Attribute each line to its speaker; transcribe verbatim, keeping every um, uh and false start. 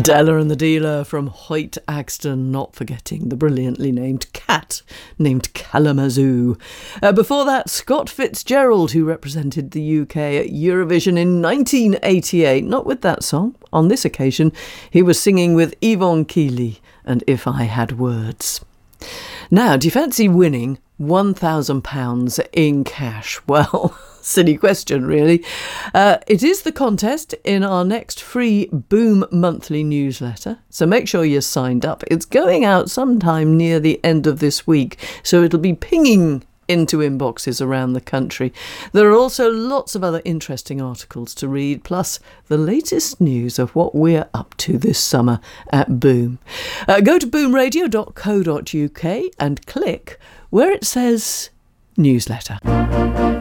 Speaker 1: Della and the Dealer from Hoyt Axton, not forgetting the brilliantly named cat named Kalamazoo. Uh, before that, Scott Fitzgerald, who represented the U K at Eurovision in nineteen eighty-eight. Not with that song. On this occasion, he was singing with Yvonne Keeley and If I Had Words. Now, do you fancy winning one thousand pounds in cash? Well, silly question, really. Uh, it is the contest in our next free Boom monthly newsletter, so make sure you're signed up. It's going out sometime near the end of this week, so it'll be pinging into inboxes around the country. There are also lots of other interesting articles to read, plus the latest news of what we're up to this summer at Boom. Uh, go to boom radio dot co dot uk and click where it says newsletter.